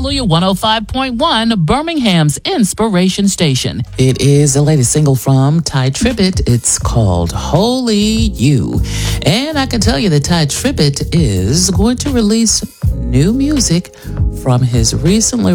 Hallelujah 105.1, Birmingham's Inspiration Station. It is the latest single from Ty Tribbett. It's called Holy You. And I can tell you that Ty Tribbett is going to release new music from his recently